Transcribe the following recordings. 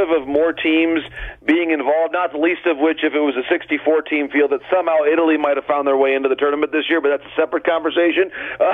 supportive of more teams being involved, not the least of which if it was a 64-team field that somehow Italy might have found their way into the tournament this year, but that's a separate conversation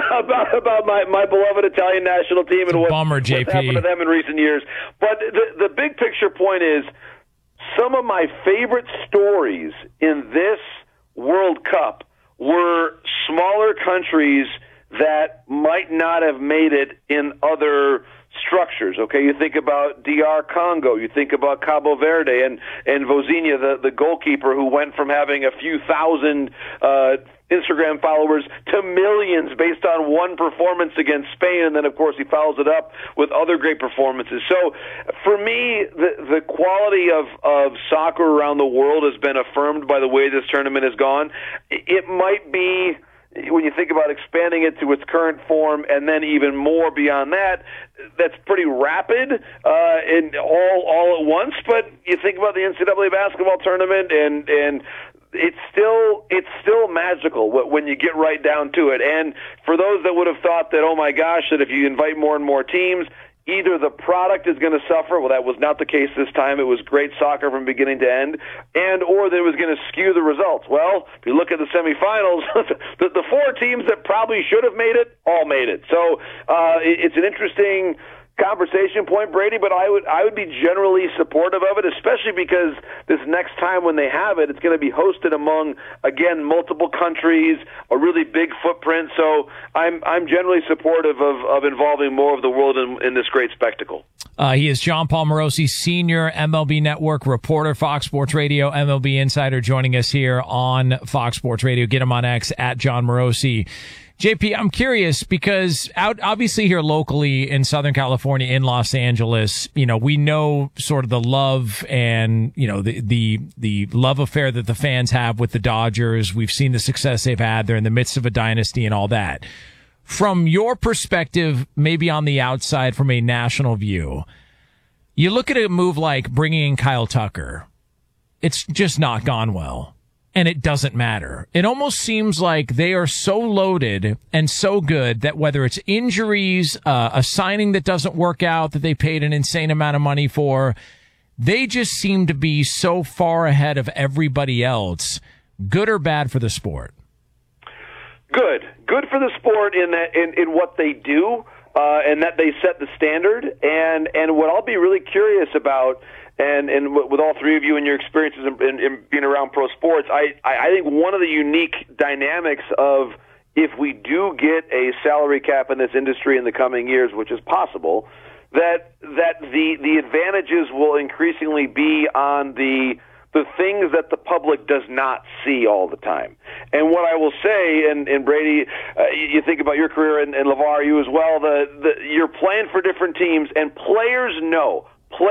about my beloved Italian national team and what's happened to them in recent years. But the big picture point is some of my favorite stories in this World Cup were smaller countries that might not have made it in other structures. Okay, you think about DR Congo, you think about Cabo Verde and Vozinha, the goalkeeper who went from having a few thousand Instagram followers to millions based on one performance against Spain, and then of course he follows it up with other great performances. So for me, the quality of soccer around the world has been affirmed by the way this tournament has gone. It might be, when you think about expanding it to its current form and then even more beyond that, that's pretty rapid and all at once. But you think about the NCAA basketball tournament, and it's still magical when you get right down to it. And for those that would have thought that, oh my gosh, that if you invite more and more teams, either the product is going to suffer. Well, that was not the case this time. It was great soccer from beginning to end, or that it was going to skew the results. Well, if you look at the semifinals, the four teams that probably should have made it all made it. So it's an interesting conversation point, Brady, but I would be generally supportive of it, especially because this next time when they have it, it's going to be hosted among, again, multiple countries, a really big footprint. So I'm generally supportive of involving more of the world in this great spectacle. He is John Paul Morosi, senior MLB Network reporter, Fox Sports Radio, MLB Insider, joining us here on Fox Sports Radio. Get him on X at John Morosi. JP, I'm curious because obviously here locally in Southern California, in Los Angeles, we know sort of the love and, the love affair that the fans have with the Dodgers. We've seen the success they've had. They're in the midst of a dynasty and all that. From your perspective, maybe on the outside from a national view, you look at a move like bringing in Kyle Tucker. It's just not gone well. And it doesn't matter. It almost seems like they are so loaded and so good that whether it's injuries, a signing that doesn't work out that they paid an insane amount of money for, they just seem to be so far ahead of everybody else. Good or bad for the sport? Good for the sport in that in what they do, and that they set the standard. And what I'll be really curious about, and with all three of you and your experiences in being around pro sports, I think one of the unique dynamics of if we do get a salary cap in this industry in the coming years, which is possible, that the advantages will increasingly be on the things that the public does not see all the time. And what I will say, and Brady, you think about your career, and LeVar, you as well, you're playing for different teams, and players know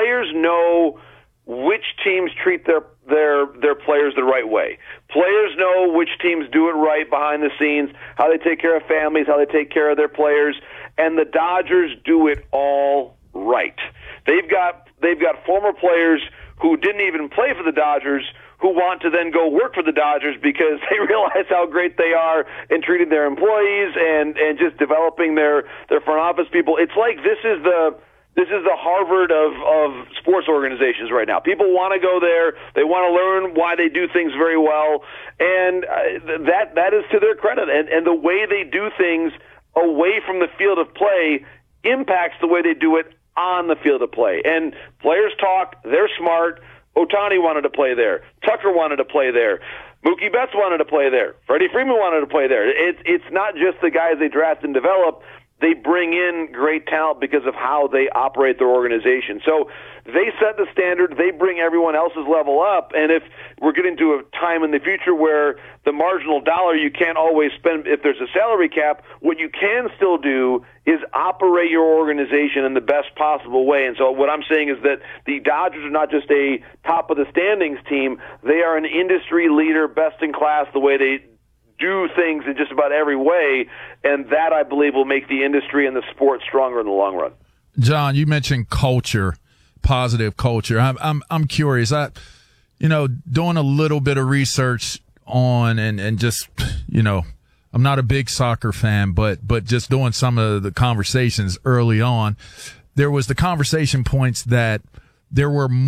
which teams treat their players the right way. Players know which teams do it right behind the scenes, how they take care of families, how they take care of their players, and the Dodgers do it all right. They've got former players who didn't even play for the Dodgers who want to then go work for the Dodgers because they realize how great they are in treating their employees and just developing their front office people. It's like this is the Harvard of sports organizations right now. People want to go there. They want to learn why they do things very well, and that is to their credit. And the way they do things away from the field of play impacts the way they do it on the field of play. And players talk. They're smart. Ohtani wanted to play there. Tucker wanted to play there. Mookie Betts wanted to play there. Freddie Freeman wanted to play there. It's not just the guys they draft and develop. They bring in great talent because of how they operate their organization. So they set the standard. They bring everyone else's level up. And if we're getting to a time in the future where the marginal dollar you can't always spend, if there's a salary cap, what you can still do is operate your organization in the best possible way. And so what I'm saying is that the Dodgers are not just a top of the standings team. They are an industry leader, best in class, the way they do things in just about every way, and that, I believe, will make the industry and the sport stronger in the long run. John, you mentioned culture, positive culture. I'm curious. Doing a little bit of research on and just, I'm not a big soccer fan, but just doing some of the conversations early on, there was the conversation points that there were